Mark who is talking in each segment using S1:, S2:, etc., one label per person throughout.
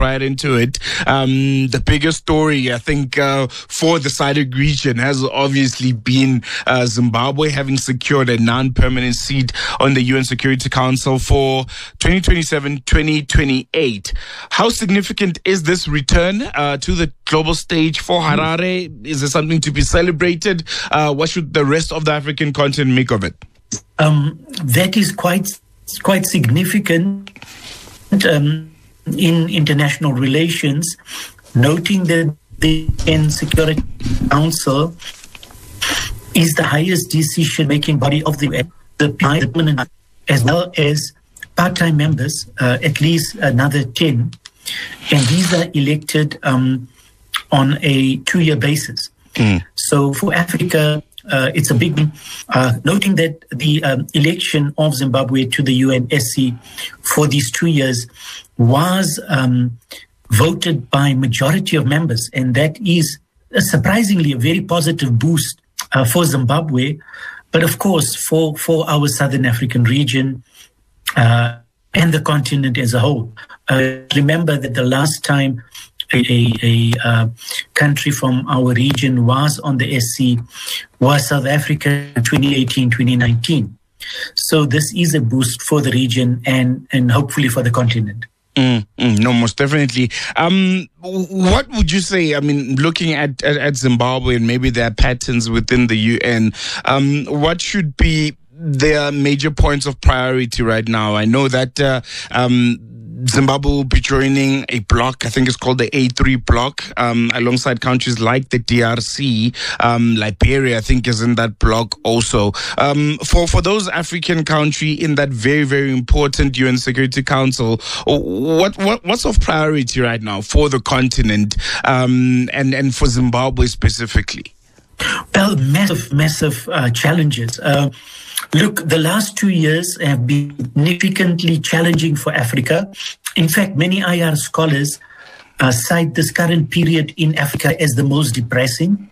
S1: right into it. The biggest story, I think, for the SADC region has obviously been Zimbabwe having secured a non-permanent seat on the UN Security Council for 2027-2028. How significant is this return to the global stage for Harare? Is there something to be celebrated? What should the rest of the African continent make of it?
S2: That is quite significant in international relations, noting that the UN Security Council is the highest decision-making body of the UN, the permanent as well as part-time members, at least another 10, and these are elected on a 2-year basis. So for Africa, it's a big noting that the election of Zimbabwe to the UNSC for these 2 years was voted by majority of members, and that is surprisingly a very positive boost for Zimbabwe, but of course for our Southern African region and the continent as a whole. Remember that the last time a country from our region was on the SC was South Africa in 2018-2019. So this is a boost for the region and hopefully for the continent.
S1: No, most definitely. What would you say, I mean, looking at Zimbabwe and maybe their patterns within the UN, what should be their major points of priority right now? I know that Zimbabwe will be joining a bloc, I think it's called the A3 bloc, alongside countries like the DRC. Liberia, I think, is in that bloc also. For those African countries in that very, very important UN Security Council, what's of priority right now for the continent and for Zimbabwe specifically?
S2: Well, massive challenges. Look, the last 2 years have been significantly challenging for Africa. In fact, many IR scholars cite this current period in Africa as the most depressing.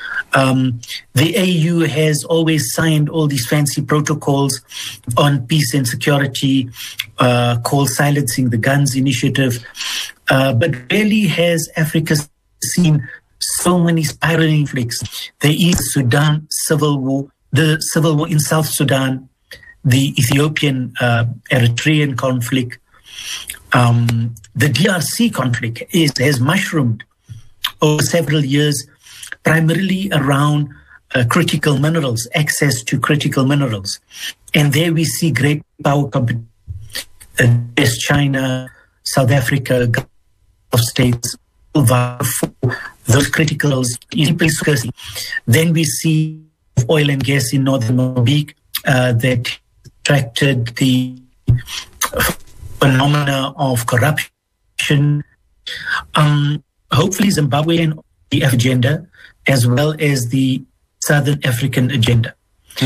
S2: The AU has always signed all these fancy protocols on peace and security, called Silencing the Guns Initiative, but rarely has Africa seen so many spiraling conflicts. There is Sudan civil war, the civil war in South Sudan, the Ethiopian Eritrean conflict, the DRC conflict has mushroomed over several years, primarily around critical minerals, access to critical minerals. And there we see great power competition. There's China, South Africa, Gulf states, for those criticals. Then we see oil and gas in northern Mozambique that attracted the phenomena of corruption. Hopefully Zimbabwe and the agenda, as well as the Southern African agenda.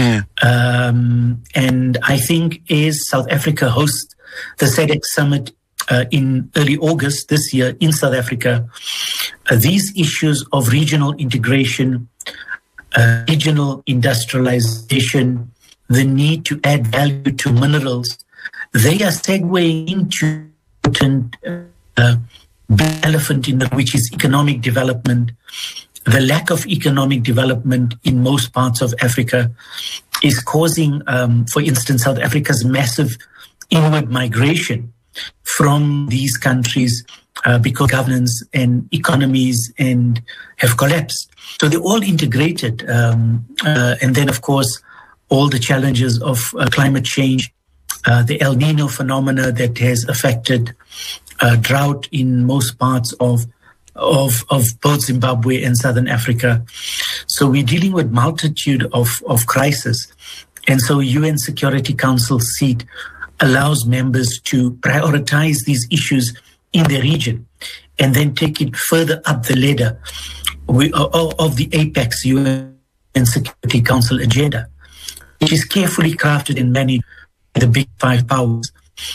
S2: And I think as South Africa hosts the SADC summit in early August this year in South Africa, these issues of regional integration, regional industrialization, the need to add value to minerals, they are segueing into the elephant in the room, which is economic development. The lack of economic development in most parts of Africa is causing, for instance, South Africa's massive inward migration from these countries because governance and economies and have collapsed. So they're all integrated. And then, of course, all the challenges of climate change, the El Nino phenomena that has affected drought in most parts of both Zimbabwe and Southern Africa. So we're dealing with multitude of crises. And so UN Security Council seat allows members to prioritize these issues in the region and then take it further up the ladder of the APEX UN Security Council agenda, which is carefully crafted and managed by the big five powers.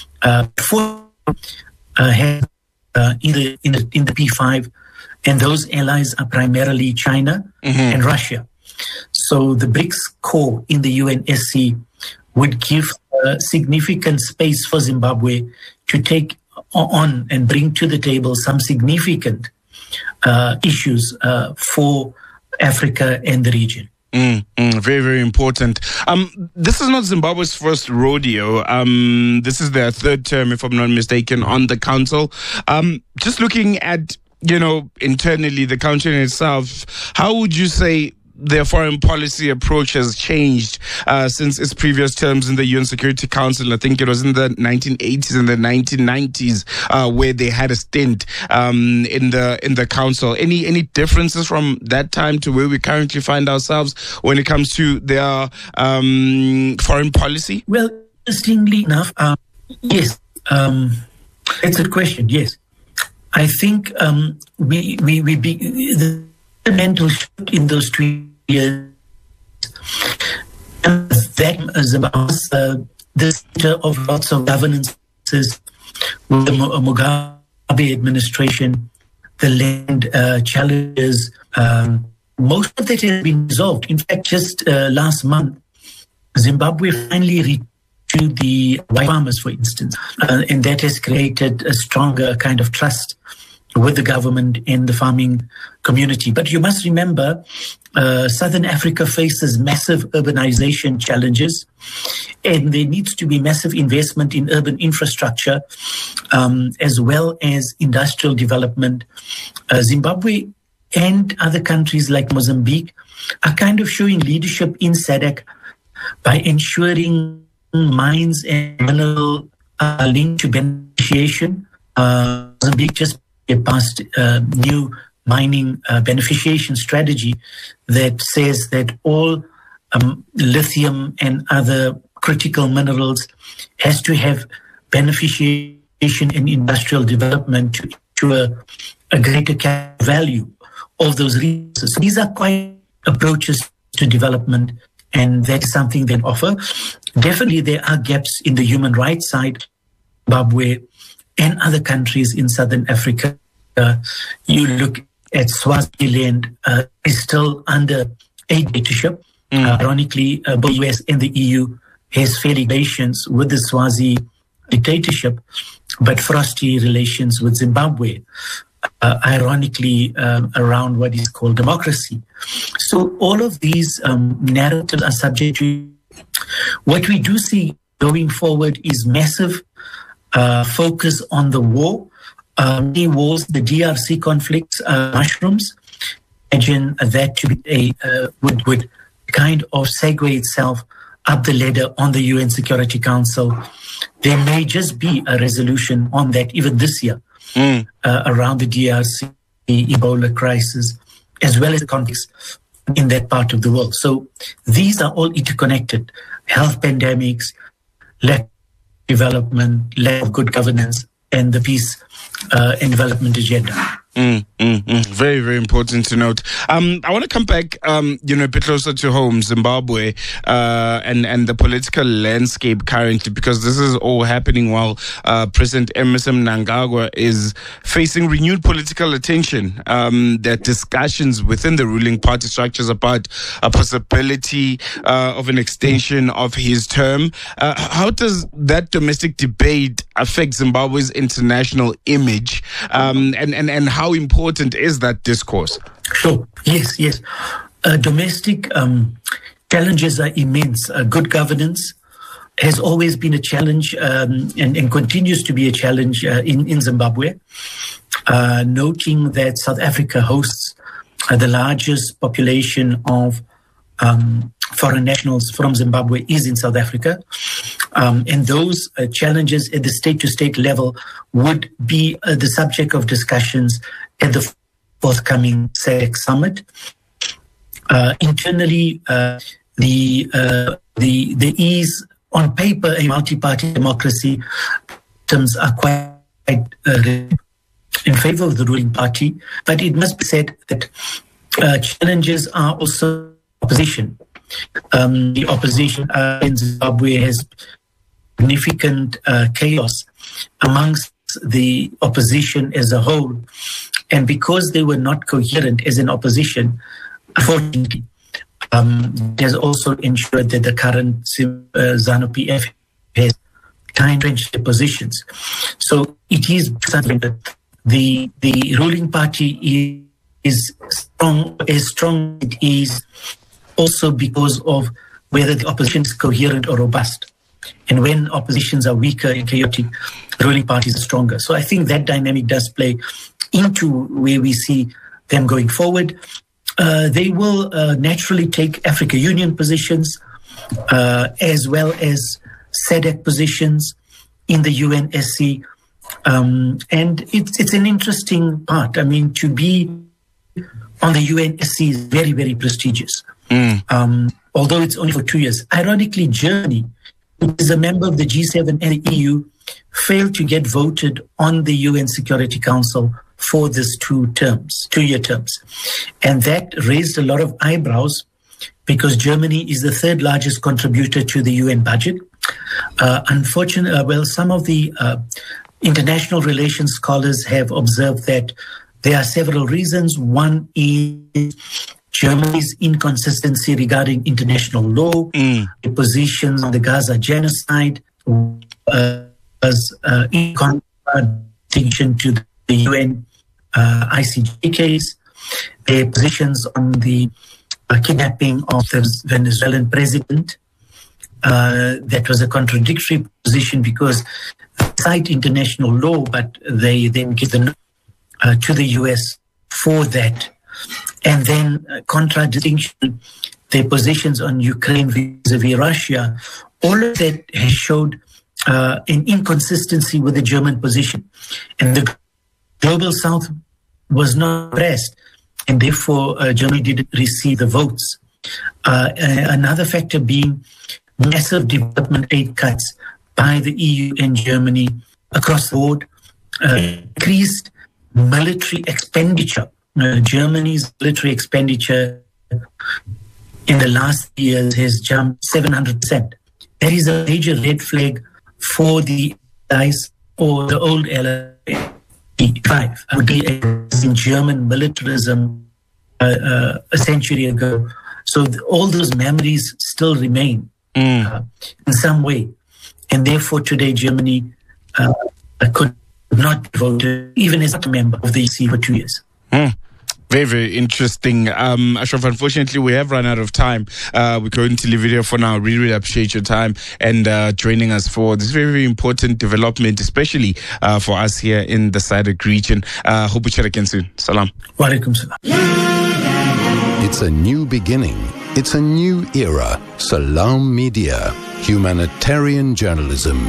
S2: In the P5, and those allies are primarily China and Russia. So the BRICS core in the UNSC would give significant space for Zimbabwe to take on and bring to the table some significant issues for Africa and the region.
S1: Very, very important. This is not Zimbabwe's first rodeo. This is their third term, if I'm not mistaken, on the council. Just looking at, internally, the country in itself, how would you say their foreign policy approach has changed since its previous terms in the UN Security Council? I think it was in the 1980s and the 1990s where they had a stint in the council. Any differences from that time to where we currently find ourselves when it comes to their foreign policy?
S2: Well, interestingly enough, yes, it's a question. Yes, I think the fundamental shift in those 2 years, and that is about the center of lots of governances with the Mugabe administration, the land challenges. Most of that has been resolved. In fact, just last month, Zimbabwe finally reached to the white farmers, for instance, and that has created a stronger kind of trust with the government and the farming community. But you must remember, Southern Africa faces massive urbanization challenges, and there needs to be massive investment in urban infrastructure, as well as industrial development. Zimbabwe and other countries like Mozambique are kind of showing leadership in SADC by ensuring mines and mineral linked to beneficiation. Mozambique just passed a new mining beneficiation strategy that says that all lithium and other critical minerals has to have beneficiation and industrial development to ensure a greater value of those resources. These are quite approaches to development, and that is something they offer. Definitely there are gaps in the human rights side. Zimbabwe and other countries in Southern Africa, you look at Swaziland, is still under a dictatorship. Ironically, both the US and the EU has failed relations with the Swazi dictatorship, but frosty relations with Zimbabwe, ironically, around what is called democracy. So all of these narratives are subject to. What we do see going forward is massive focus on the war. Many wars, the DRC conflicts, mushrooms. Imagine that to be would kind of segue itself up the ladder on the UN Security Council. There may just be a resolution on that even this year around the DRC, the Ebola crisis, as well as the conflicts in that part of the world. So these are all interconnected. Health pandemics, lack of development, lack of good governance, and the peace and development agenda.
S1: Very, very important to note. I want to come back, a bit closer to home, Zimbabwe, and the political landscape currently, because this is all happening while President Emmerson Mnangagwa is facing renewed political attention. There are discussions within the ruling party structures about a possibility of an extension of his term. How does that domestic debate affect Zimbabwe's international image, and how important is that discourse?
S2: Sure. Yes. Domestic challenges are immense. Good governance has always been a challenge and continues to be a challenge in Zimbabwe. Noting that South Africa hosts the largest population of foreign nationals from Zimbabwe is in South Africa. And those challenges at the state-to-state level would be the subject of discussions at the forthcoming SADC summit. Internally, the ease on paper a multi-party democracy terms are quite in favor of the ruling party, but it must be said that challenges are also opposition. The opposition in Zimbabwe has significant chaos amongst the opposition as a whole. And because they were not coherent as an opposition, unfortunately, it has also ensured that the current ZANU-PF has entrench their positions. So it is something that the ruling party is strong, as strong as it is, also because of whether the opposition is coherent or robust. And when oppositions are weaker and chaotic, ruling parties are stronger. So I think that dynamic does play into where we see them going forward. They will naturally take Africa Union positions as well as SADC positions in the UNSC. And it's an interesting part. I mean, to be on the UNSC is very, very prestigious. Although it's only for 2 years. Ironically, Germany, who is a member of the G7 and the EU, failed to get voted on the UN Security Council for this 2-year terms. And that raised a lot of eyebrows because Germany is the third largest contributor to the UN budget. Unfortunately, some of the international relations scholars have observed that there are several reasons. One is Germany's inconsistency regarding international law, the positions on the Gaza genocide, was in contradiction to the UN ICJ case, their positions on the kidnapping of the Venezuelan president. That was a contradictory position because they cite international law, but they then give the to the US for that. And then contradistinction, their positions on Ukraine vis-a-vis Russia, all of that has showed an inconsistency with the German position. And the Global South was not pressed, and therefore Germany didn't receive the votes. Another factor being massive development aid cuts by the EU and Germany across the board, increased military expenditure. Germany's military expenditure in the last years has jumped 700%. That is a major red flag for the allies or the old LA5. Would be in German militarism a century ago. So all those memories still remain in some way. And therefore today Germany could not vote even as a member of the EC for 2 years.
S1: Very, very interesting. Ashraf, unfortunately, we have run out of time. We're going to leave it here for now. Really, really appreciate your time and joining us for this very, very important development, especially for us here in the SADC region. Hope we chat again soon. Salam.
S2: Wa alaikum salam.
S3: It's a new beginning. It's a new era. Salam Media. Humanitarian journalism.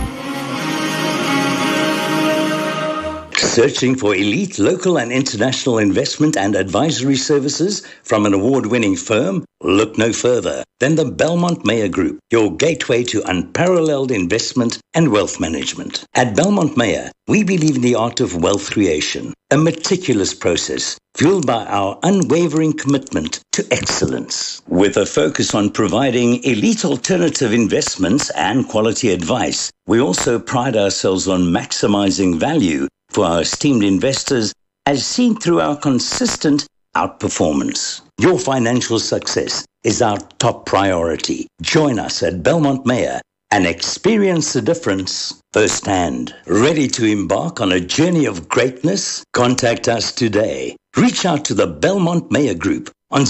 S4: Searching for elite local and international investment and advisory services from an award-winning firm? Look no further than the Belmont Meyer Group, your gateway to unparalleled investment and wealth management. At Belmont Meyer, we believe in the art of wealth creation, a meticulous process fueled by our unwavering commitment to excellence. With a focus on providing elite alternative investments and quality advice, we also pride ourselves on maximizing value for our esteemed investors, as seen through our consistent outperformance. Your financial success is our top priority. Join us at Belmont Meyer and experience the difference firsthand. Ready to embark on a journey of greatness? Contact us today. Reach out to the Belmont Meyer Group on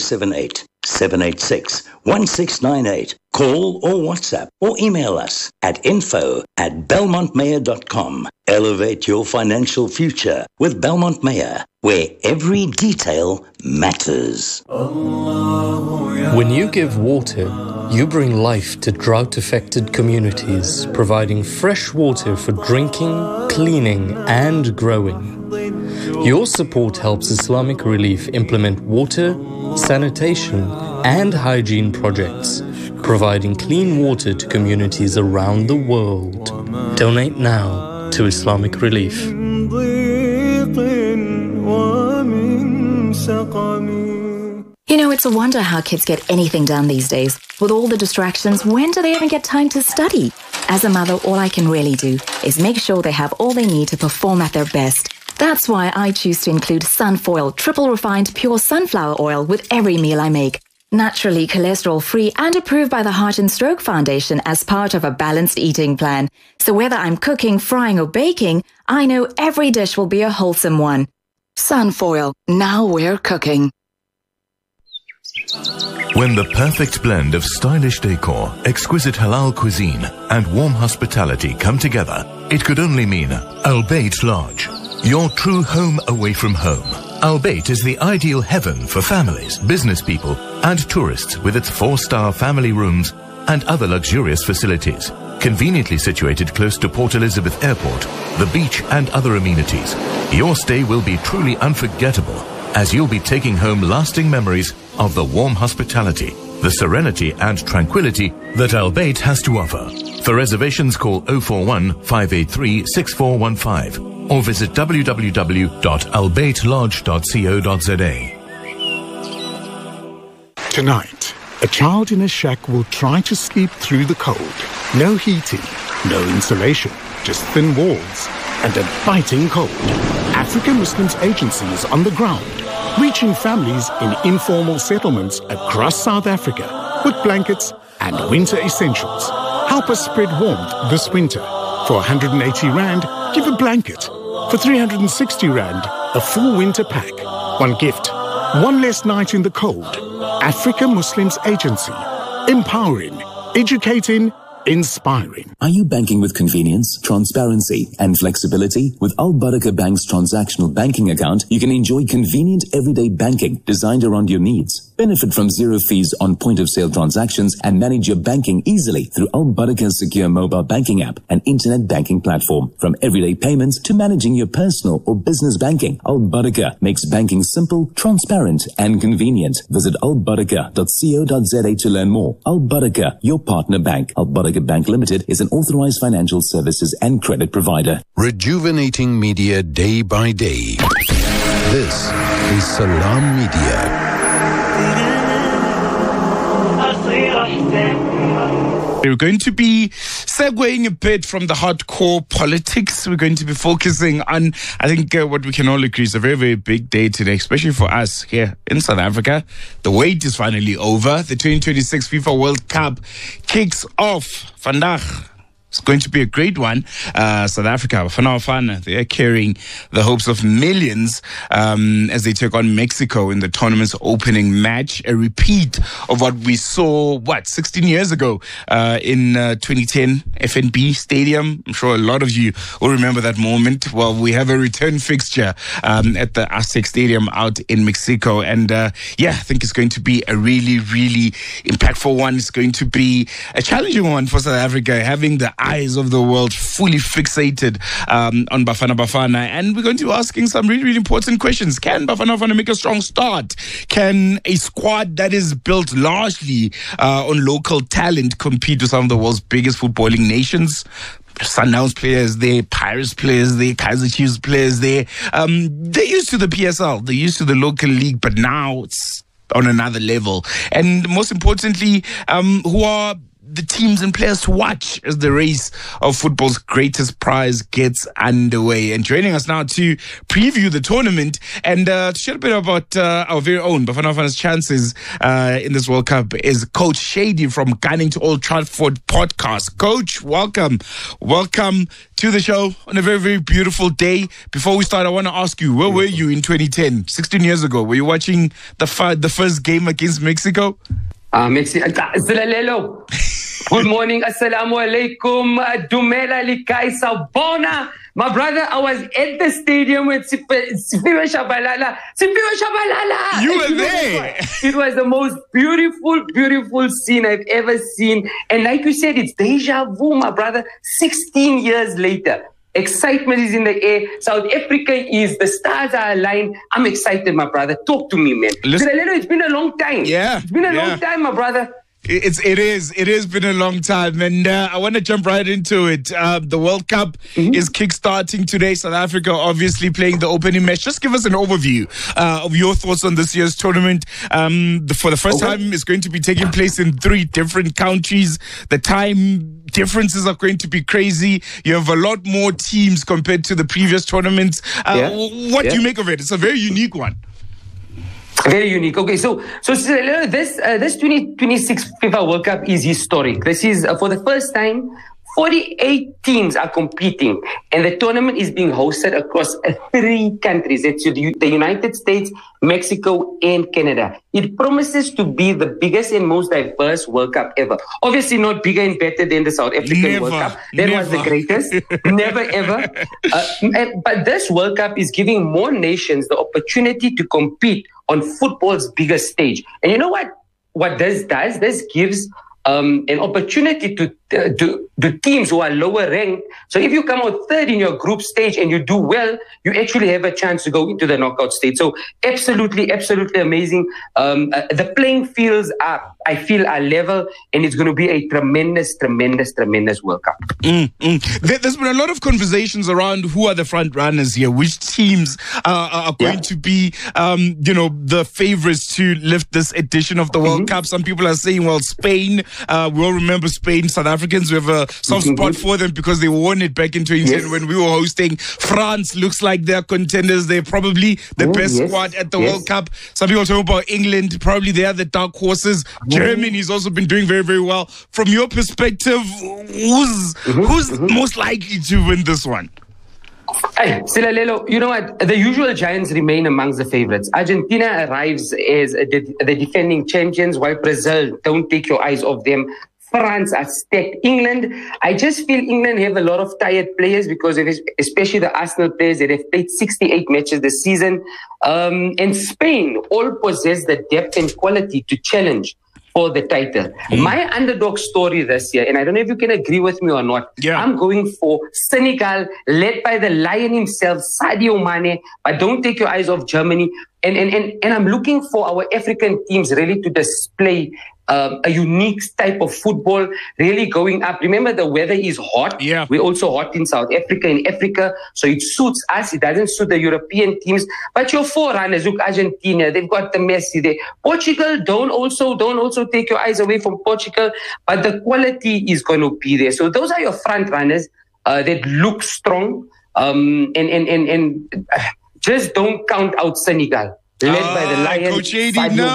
S4: 078-786-1698. Call or WhatsApp or email us at info@belmontmeyer.com. Elevate your financial future with Belmont Meyer, where every detail matters.
S5: When you give water, you bring life to drought-affected communities, providing fresh water for drinking, cleaning, and growing. Your support helps Islamic Relief implement water, sanitation, and hygiene projects, providing clean water to communities around the world. Donate now to Islamic Relief.
S6: You know, it's a wonder how kids get anything done these days. With all the distractions, when do they even get time to study? As a mother, all I can really do is make sure they have all they need to perform at their best. That's why I choose to include Sunfoil triple refined pure sunflower oil with every meal I make. naturally cholesterol-free and approved by the Heart and Stroke Foundation as part of a balanced eating plan. So whether I'm cooking, frying or baking, I know every dish will be a wholesome one. Sunfoil, now we're cooking.
S7: When the perfect blend of stylish decor, exquisite halal cuisine and warm hospitality come together, it could only mean Al Bayt Lodge, your true home away from home. Al Bayt is the ideal heaven for families, business people and tourists with its 4-star family rooms and other luxurious facilities. Conveniently situated close to Port Elizabeth Airport, the beach and other amenities, your stay will be truly unforgettable as you'll be taking home lasting memories of the warm hospitality, the serenity and tranquility that Al Bayt has to offer. For reservations, call 041 583 6415 or visit www.albaytlodge.co.za.
S8: Tonight, a child in a shack will try to sleep through the cold. No heating, no insulation, just thin walls and a biting cold. African Muslims Agency is on the ground, reaching families in informal settlements across South Africa with blankets and winter essentials. Help us spread warmth this winter. For 180 Rand, give a blanket. For 360 Rand, a full winter pack. One gift, one less night in the cold. African Muslims Agency. Empowering, educating, inspiring.
S9: Are you banking with convenience, transparency, and flexibility? With Al Barakah Bank's transactional banking account, you can enjoy convenient everyday banking designed around your needs. Benefit from zero fees on point-of-sale transactions and manage your banking easily through Al Barakah's secure mobile banking app and internet banking platform. From everyday payments to managing your personal or business banking, Al Barakah makes banking simple, transparent, and convenient. Visit albarakah.co.za to learn more. Al Barakah, your partner bank. Al Barakah Bank Limited is an authorized financial services and credit provider.
S3: Rejuvenating media day by day. This is Salam Media.
S1: We're going to be segueing a bit from the hardcore politics. We're going to be focusing on, I think, what we can all agree is a very, very big day today, especially for us here in South Africa. The wait is finally over. The 2026 FIFA World Cup kicks off. Vandag. It's going to be a great one. South Africa, Bafana Bafana, they are carrying the hopes of millions as they take on Mexico in the tournament's opening match. A repeat of what we saw, 16 years ago in 2010 FNB Stadium. I'm sure a lot of you will remember that moment. Well, we have a return fixture at the Aztec Stadium out in Mexico. And I think it's going to be a really, really impactful one. It's going to be a challenging one for South Africa, having the eyes of the world fully fixated on Bafana Bafana. And we're going to be asking some really, really important questions. Can Bafana Bafana make a strong start? Can a squad that is built largely on local talent compete with some of the world's biggest footballing nations? Sundowns players there, Pirates players there, Kaizer Chiefs players there. They're used to the PSL, they're used to the local league, but now it's on another level. And most importantly, who are the teams and players to watch as the race of football's greatest prize gets underway? And joining us now to preview the tournament and to share a bit about our very own Bafana Bafana's chances in this World Cup is Coach Shady from Gunning to Old Trafford podcast. Coach, welcome to the show on a very, very beautiful day. Before we start, I want to ask you, where were you in 2010, 16 years ago? Were you watching the first game against Mexico?
S10: Mexico. Good morning, assalamu alaikum, Dumela Likai Sabona. My brother, I was at the stadium with Sipiwe Shabalala.
S1: You were there.
S10: It was the most beautiful scene I've ever seen. And like you said, it's deja vu, my brother. 16 years later. Excitement is in the air. South Africa the stars are aligned. I'm excited, my brother. Talk to me, man. It's been a long time.
S1: Yeah.
S10: It's been a long time, my brother.
S1: It has been a long time, and I want to jump right into it. The World Cup is kickstarting today. South Africa obviously playing the opening match. Just give us an overview of your thoughts on this year's tournament. For the first time, it's going to be taking place in 3 different countries. The time differences are going to be crazy. You have a lot more teams compared to the previous tournaments. What do you make of it? It's a very unique one.
S10: Very unique. Okay, so this 2026 FIFA World Cup is historic. This is for the first time. 48 teams are competing, and the tournament is being hosted across 3 countries. It's the United States, Mexico, and Canada. It promises to be the biggest and most diverse World Cup ever. Obviously not bigger and better than the South African World Cup. That was the greatest. Never, ever. But this World Cup is giving more nations the opportunity to compete on football's biggest stage. And you know what this does? This gives an opportunity to teams who are lower ranked. So if you come out third in your group stage and you do well, you actually have a chance to go into the knockout stage. So absolutely amazing. The playing fields I feel are level, and it's going to be a tremendous World Cup.
S1: There's been a lot of conversations around who are the front runners here, which teams are going to be, the favorites to lift this edition of the World Cup. Some people are saying, well, Spain. We all remember Spain, South Africans. We have a soft spot for them because they won it back in 2010 when we were hosting. France looks like they're contenders. They're probably the best squad at the World Cup. Some people talk about England. Probably they are the dark horses. Germany's also been doing very, very well. From your perspective, who's most likely to win this one?
S10: Hey, Silalelo, you know what? The usual giants remain amongst the favorites. Argentina arrives as the defending champions, while Brazil, don't take your eyes off them. France are stacked. England, I just feel England have a lot of tired players because of especially the Arsenal players that have played 68 matches this season. And Spain all possess the depth and quality to challenge for the title. My underdog story this year, and I don't know if you can agree with me or not, I'm going for Senegal, led by the lion himself, Sadio Mane, but don't take your eyes off Germany. And I'm looking for our African teams really to display a unique type of football, really going up. Remember, the weather is hot. We're also hot in South Africa, in Africa, so it suits us. It doesn't suit the European teams. But your forerunners, look, Argentina, they've got the Messi there. Portugal, don't also take your eyes away from Portugal, but the quality is going to be there. So those are your front runners that look strong, and just don't count out Senegal. Led by the Lions.
S1: Coach AD, no.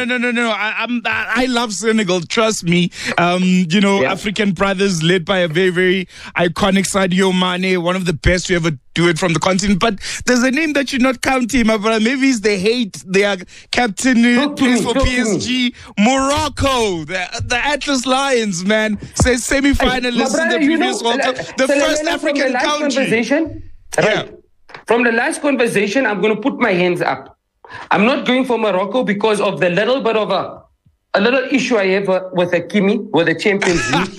S1: I love Senegal. Trust me. African brothers led by a very, very iconic Sadio Mane, one of the best to ever do it from the continent. But there's a name that you're not counting, my brother. Maybe it's the hate. Their captain plays for PSG. Morocco, the Atlas Lions, man. Says semi-finalists in the previous World Cup. The first African country.
S10: From the last conversation, I'm going to put my hands up. I'm not going for Morocco because of the little bit of a little issue I have with Hakimi, with the Champions League.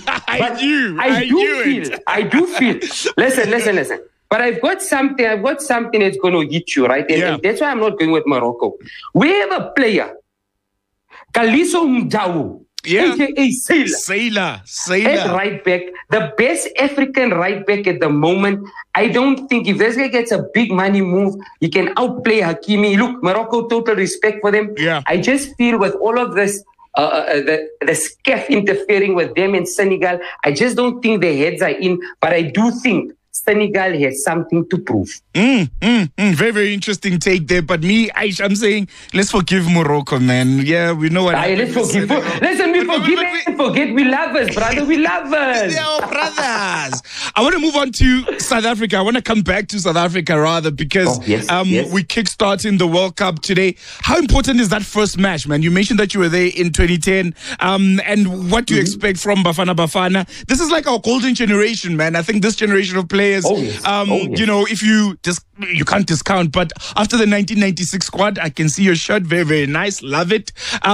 S10: I do feel. Listen. But I've got something that's going to hit you, right? And that's why I'm not going with Morocco. We have a player, Kaliso Mdawu. AKA Sailor. At right back, the best African right back at the moment. I don't think if this guy gets a big money move, he can outplay Hakimi. Look, Morocco, total respect for them. I just feel with all of this, the SCAF interfering with them in Senegal, I just don't think their heads are in. But I do think Senegal has something to prove.
S1: Very, very interesting take there. But me, I'm saying, let's forgive Morocco, man. Yeah, we know what
S10: let's forgive. Listen, we forgive and forget. We love us, brother. We love us.
S1: They're our brothers. I want to move on to South Africa. I want to come back to South Africa, rather, because we kickstarting the World Cup today. How important is that first match, man? You mentioned that you were there in 2010. And what do you expect from Bafana? This is like our golden generation, man. I think this generation of players, if you can't discount, but after the 1996 squad, I can see your shirt, very, very nice, love it.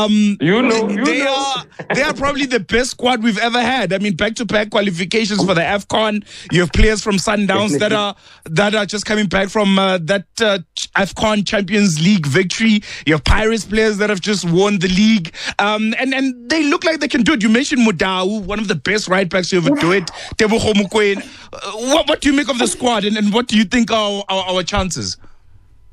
S1: They are probably the best squad we've ever had. I mean, back-to-back qualifications for the AFCON. You have players from Sundowns that are just coming back from that AFCON Champions League victory. You have Pirates players that have just won the league, and they look like they can do it. You mentioned Mudau, one of the best right backs to ever do it. Tebogo Mokoena. What do you make of the squad, and what do you think are our chances?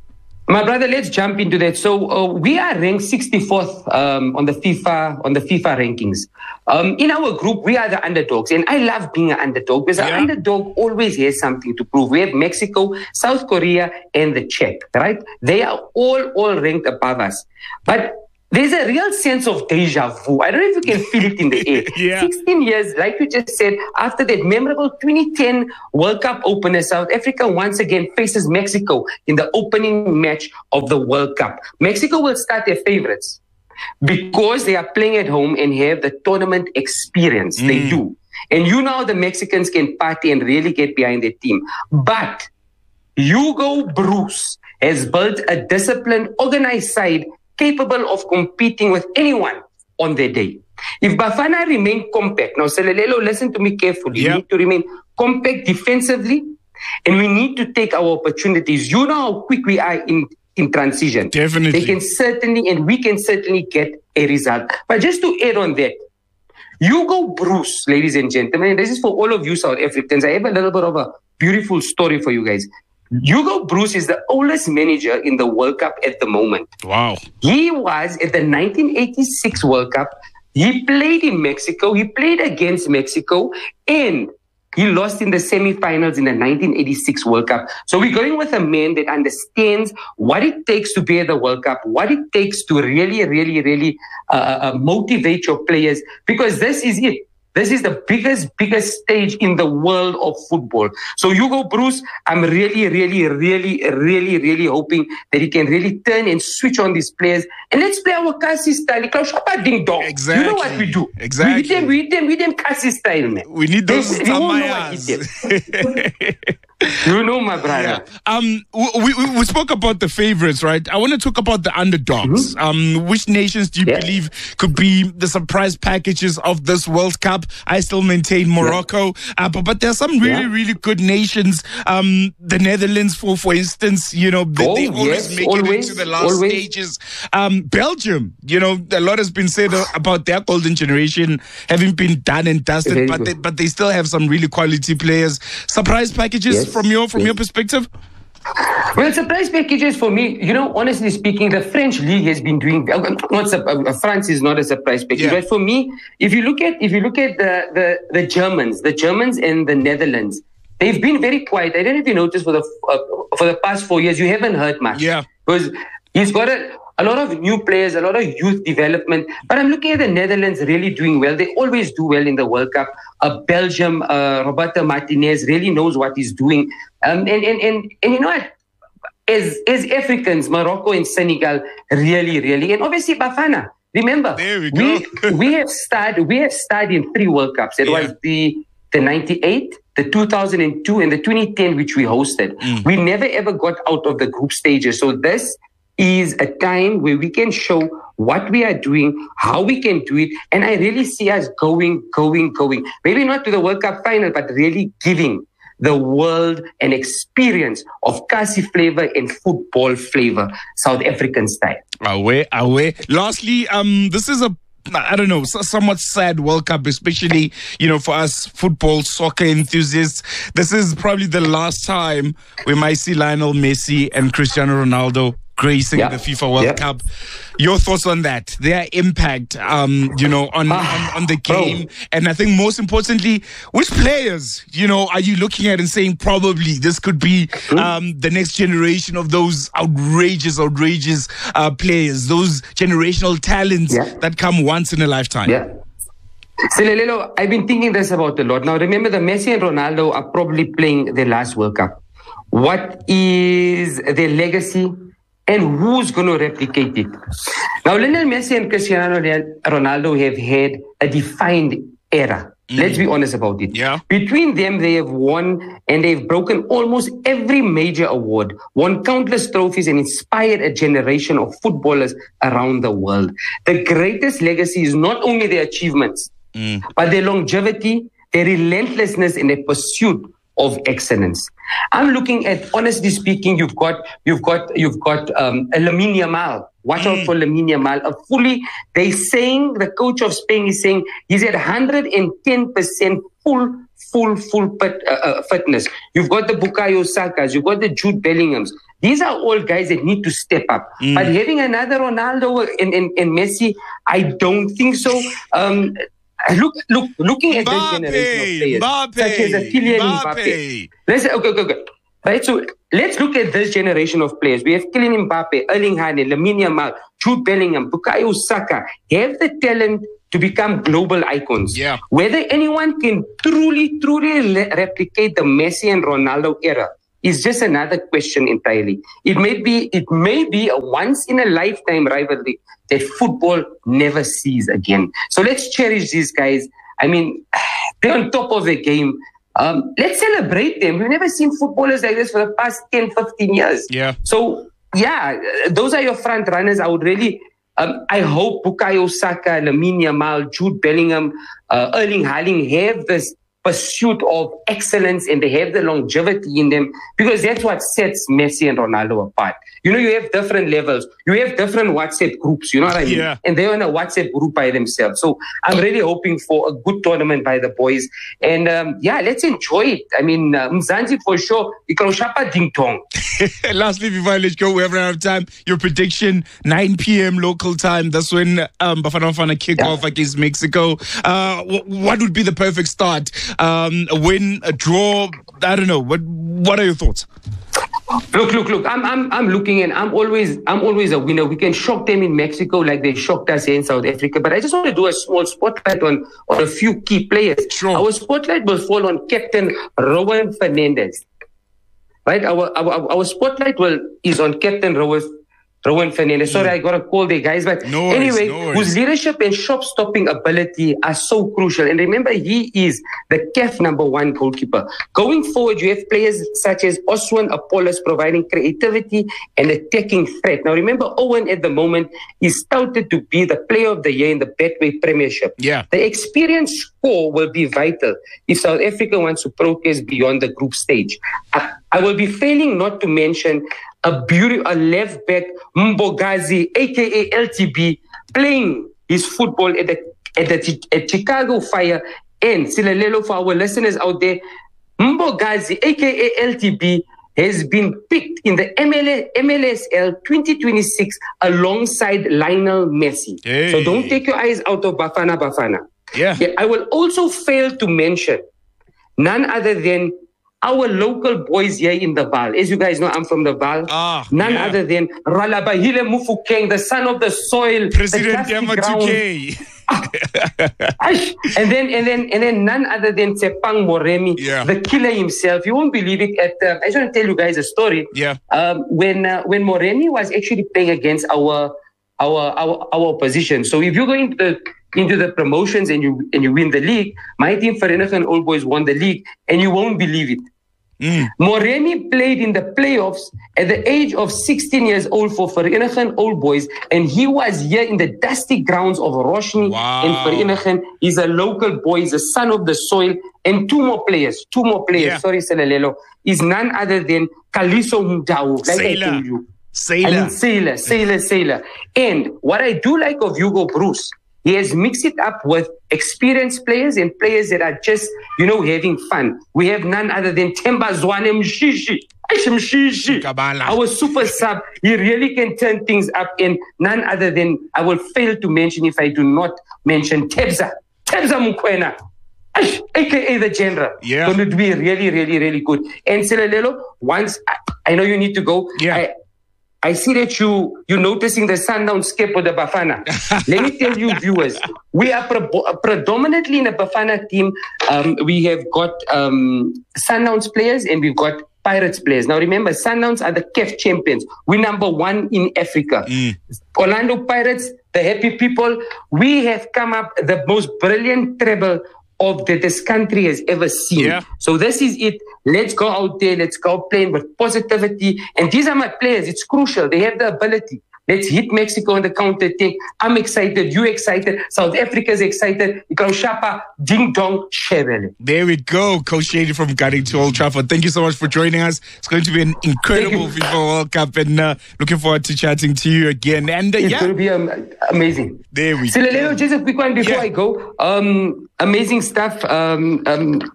S10: My brother, let's jump into that. So we are ranked 64th on the FIFA rankings. In our group, we are the underdogs, and I love being an underdog because an underdog always has something to prove. We have Mexico, South Korea, and the Czech, right? They are all ranked above us, but there's a real sense of deja vu. I don't know if you can feel it in the air. 16 years, like you just said, after that memorable 2010 World Cup opener, South Africa once again faces Mexico in the opening match of the World Cup. Mexico will start their favorites because they are playing at home and have the tournament experience. They do. And you know the Mexicans can party and really get behind their team. But Hugo Broos has built a disciplined, organized side capable of competing with anyone on their day. If Bafana remain compact, now Selelelo, listen to me carefully. We need to remain compact defensively, and we need to take our opportunities. You know how quick we are in transition.
S1: Definitely.
S10: They can certainly, and we can certainly get a result. But just to add on that, Hugo Broos, ladies and gentlemen, this is for all of you South Africans. I have a little bit of a beautiful story for you guys. Hugo Broos is the oldest manager in the World Cup at the moment.
S1: Wow.
S10: He was at the 1986 World Cup. He played in Mexico. He played against Mexico, and he lost in the semifinals in the 1986 World Cup. So we're going with a man that understands what it takes to be at the World Cup, what it takes to really motivate your players, because this is it. This is the biggest stage in the world of football. So Hugo Broos, I'm really hoping that he can really turn and switch on these players. And let's play our Kasi style. Ding dong.
S1: Exactly.
S10: You know what we do.
S1: Exactly.
S10: We hit them Kasi style, man.
S1: We need those Tamayas.
S10: You know, my brother.
S1: Yeah. We spoke about the favorites, right? I want to talk about the underdogs. Which nations do you believe could be the surprise packages of this World Cup? I still maintain Morocco, but there are some really good nations. The Netherlands, for instance, you know, they always make it into the last stages. Belgium, you know, a lot has been said about their golden generation having been done and dusted, but they still have some really quality players. Surprise packages from your perspective?
S10: Well, surprise packages for me, you know, honestly speaking, the French league has been doing. France is not a surprise package, but for me, if you look at the Germans and the Netherlands, they've been very quiet. I don't know if you noticed for the past 4 years, you haven't heard much.
S1: Yeah,
S10: because he's got a lot of new players, a lot of youth development. But I'm looking at the Netherlands really doing well. They always do well in the World Cup. Belgium, Roberto Martinez really knows what he's doing. And you know what? As Africans, Morocco and Senegal really, and obviously Bafana. Remember, we have started in 3 World Cups. It was the 98, the 2002, and the 2010, which we hosted. We never ever got out of the group stages. So this is a time where we can show what we are doing, how we can do it. And I really see us going. Maybe not to the World Cup final, but really giving the world an experience of Kasi flavor and football flavor, South African style.
S1: Away. Lastly, this is somewhat sad World Cup, especially, you know, for us football, soccer enthusiasts. This is probably the last time we might see Lionel Messi and Cristiano Ronaldo gracing the FIFA World Cup. Your thoughts on that? Their impact, you know, on the game, and I think most importantly, which players, you know, are you looking at and saying probably this could be the next generation of those outrageous players, those generational talents that come once in a lifetime?
S10: Selelelo, I've been thinking this about a lot. Now, remember, the Messi and Ronaldo are probably playing their last World Cup. What is their legacy? And who's going to replicate it? Now, Lionel Messi and Cristiano Ronaldo have had a defined era. Let's be honest about it. Between them, they have won and they've broken almost every major award, won countless trophies, and inspired a generation of footballers around the world. The greatest legacy is not only their achievements, but their longevity, their relentlessness in their pursuit of excellence. I'm looking at, honestly speaking, you've got Lamine Yamal. Watch out for Lamine Yamal. The coach of Spain is saying he's at 110% full fitness. You've got the Bukayo Sakas, you've got the Jude Bellinghams, These are all guys that need to step up. But having another Ronaldo and Messi, I don't think so. Looking at this generation of players, such as Kylian Mbappe. Okay. Right, so let's look at this generation of players. We have Kylian Mbappe, Erling Haaland, Lamine Yamal, Jude Bellingham, Bukayo Saka, have the talent to become global icons.
S1: Yeah.
S10: Whether anyone can truly replicate the Messi and Ronaldo era is just another question entirely. It may be a once in a lifetime rivalry that football never sees again. So let's cherish these guys. I mean, they're on top of the game. Let's celebrate them. We've never seen footballers like this for the past 10, 15 years.
S1: Yeah.
S10: So, those are your front runners. I would really, I hope Bukayo Saka, Lamine Yamal, Jude Bellingham, Erling Haaland have this pursuit of excellence and they have the longevity in them, because that's what sets Messi and Ronaldo apart. You know, you have different levels. You have different WhatsApp groups, you know what I mean?
S1: Yeah.
S10: And they're in a WhatsApp group by themselves. So I'm really hoping for a good tournament by the boys. And let's enjoy it. I mean, Mzansi for sure. Shapa ding tong.
S1: Lastly, before I let you go, we have run out of time. Your prediction, 9 p.m. local time. That's when Bafana Bafana kick off against Mexico. What would be the perfect start? A win, a draw? I don't know. What are your thoughts?
S10: Look. I'm looking, and I'm always a winner. We can shock them in Mexico like they shocked us here in South Africa. But I just want to do a small spotlight on a few key players.
S1: Sure.
S10: Our spotlight will fall on Captain Rowan Fernandez. Right? Our spotlight is on Captain Rowan Fernandez. Sorry, I got a call there, guys. But anyway, whose leadership and shot-stopping ability are so crucial. And remember, he is the CAF #1 goalkeeper. Going forward, you have players such as Oswan Apollos providing creativity and attacking threat. Now, remember, Owen at the moment is touted to be the player of the year in the Betway Premiership.
S1: Yeah.
S10: The experience score will be vital if South Africa wants to progress beyond the group stage. I will be failing not to mention a left back, Mbogazi, aka LTB, playing his football at Chicago Fire. And Silelelo, for our listeners out there, Mbogazi, aka LTB, has been picked in the MLSL 2026 alongside Lionel Messi.
S1: Hey.
S10: So don't take your eyes out of Bafana.
S1: Yeah.
S10: I will also fail to mention none other than our local boys here in the Vaal. As you guys know, I'm from the Vaal. None other than Ralabahile Mufokeng, the son of the soil,
S1: President Yama 2K.
S10: and then none other than Tsepang Moremi, the killer himself. You won't believe it. I just want to tell you guys a story.
S1: Yeah.
S10: When Moremi was actually playing against our opposition. So if you go into the promotions and you win the league, my team Vereniging Old Boys won the league, and you won't believe it. Moremi played in the playoffs at the age of 16 years old for Vereniging Old Boys, and he was here in the dusty grounds of Roshni and Vereniging. He's a local boy, he's a son of the soil, and two more players, sorry, Selelelo, is none other than Kaliso Mdau, like I told you. Sailor. And what I do like of Hugo Broos, he has mixed it up with experienced players and players that are just, having fun. We have none other than Temba Zwane Mshishi, our super sub. He really can turn things up, and none other than, I will fail to mention if I do not mention Tebza Mukwena, aka the general.
S1: Yeah.
S10: Going to be really, really, really good. And Selelelo, once I know you need to go.
S1: Yeah.
S10: I see that you're noticing the Sundown skip with the Bafana. Let me tell you, viewers, we are predominantly in the Bafana team. We have got Sundowns players and we've got Pirates players. Now remember, Sundowns are the CAF champions. We're #1 in Africa. Orlando Pirates, the happy people, we have come up the most brilliant treble of that this country has ever seen.
S1: Yeah.
S10: So this is it. Let's go out there. Let's go playing with positivity. And these are my players. It's crucial. They have the ability. Let's hit Mexico on the counter attack. I'm excited. You excited. South Africa's excited. Shapa, ding dong, Chevelle.
S1: There we go. Coach Shady from Gutting to Old Trafford. Thank you so much for joining us. It's going to be an incredible FIFA World Cup, and looking forward to chatting to you again. And
S10: it's going to be amazing.
S1: There we
S10: go. Just a quick one before I go. Amazing stuff.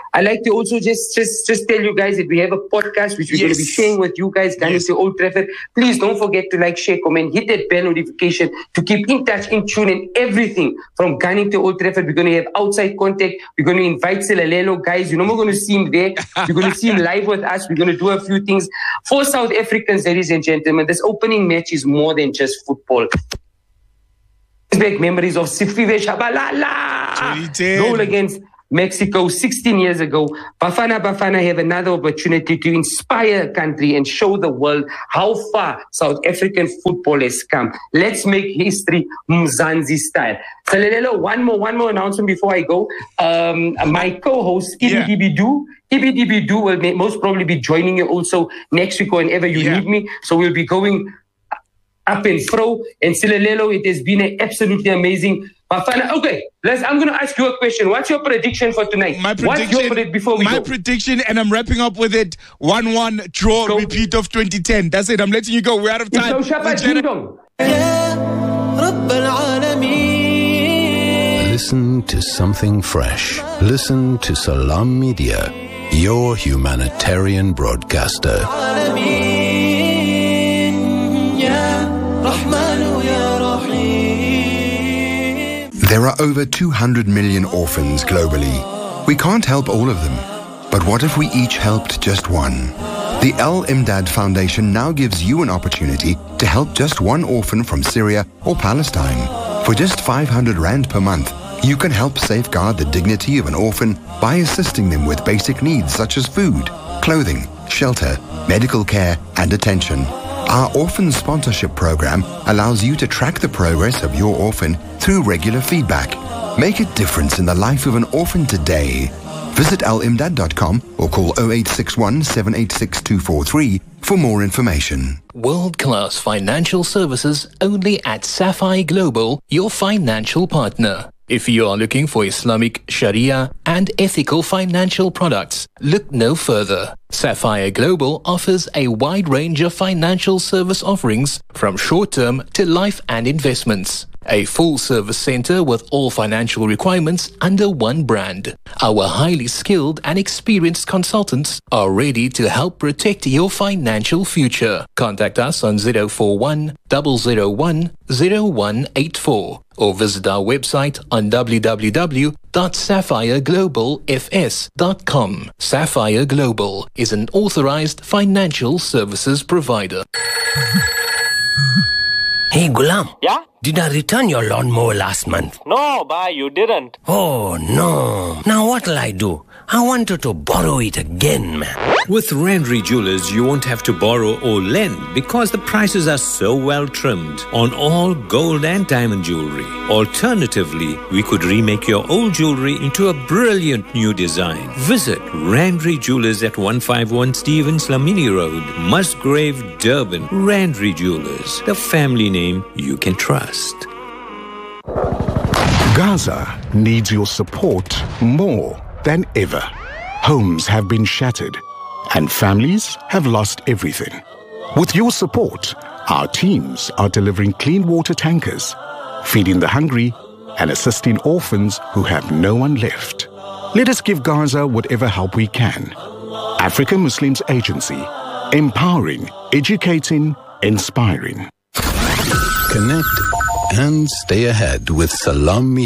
S10: I'd like to also just tell you guys that we have a podcast which we're going to be sharing with you guys, Gunning to Old Trafford. Please don't forget to like, share, comment, hit that bell notification to keep in touch, in tune, and everything from Gunning to Old Trafford. We're going to have outside contact. We're going to invite Silalelo, guys. We're going to see him there. We're going to see him live with us. We're going to do a few things. For South Africans, ladies and gentlemen, this opening match is more than just football. Back memories of Sifiwe Shabalala. Goal against Mexico 16 years ago. Bafana have another opportunity to inspire a country and show the world how far South African football has come. Let's make history Mzansi style. So, one more announcement before I go. My co-host, Ibidi Bidu will most probably be joining you also next week whenever you need me. So we'll be going up and fro. And Silalelo, it has been absolutely amazing. Bafana, okay, I'm going to ask you a question. What's your prediction for tonight? My
S1: prediction, and I'm wrapping up with it, 1-1 draw, repeat of 2010. That's it. I'm letting you go. We're out of time.
S3: Listen to something fresh. Listen to Salam Media, your humanitarian broadcaster.
S11: There are over 200 million orphans globally. We can't help all of them. But what if we each helped just one? The Al Imdad Foundation now gives you an opportunity to help just one orphan from Syria or Palestine. For just 500 Rand per month, you can help safeguard the dignity of an orphan by assisting them with basic needs such as food, clothing, shelter, medical care, and attention. Our orphan sponsorship program allows you to track the progress of your orphan through regular feedback. Make a difference in the life of an orphan today. Visit alimdad.com or call 0861 786 243 for more information.
S12: World-class financial services only at Sapphire Global, your financial partner. If you are looking for Islamic, Sharia, and ethical financial products, look no further. Sapphire Global offers a wide range of financial service offerings from short-term to life and investments. A full-service center with all financial requirements under one brand. Our highly skilled and experienced consultants are ready to help protect your financial future. Contact us on 041 001 0184 or visit our website on www.sapphireglobalfs.com. Sapphire Global is an authorized financial services provider.
S13: Hey, Gulam.
S14: Yeah?
S13: Did I return your lawnmower last month?
S14: No, bhai, you didn't.
S13: Oh, no. Now what'll I do? I wanted to borrow it again, man.
S15: With Randry Jewelers, you won't have to borrow or lend because the prices are so well trimmed on all gold and diamond jewelry. Alternatively, we could remake your old jewelry into a brilliant new design. Visit Randry Jewelers at 151 Stevens Lamini Road, Musgrave, Durban. Randry Jewelers, the family name you can trust.
S8: Gaza needs your support more than ever. Homes have been shattered and families have lost everything. With your support, our teams are delivering clean water tankers, feeding the hungry, and assisting orphans who have no one left. Let us give Gaza whatever help we can. African Muslims Agency, empowering, educating, inspiring.
S3: Connect and stay ahead with Salam Media.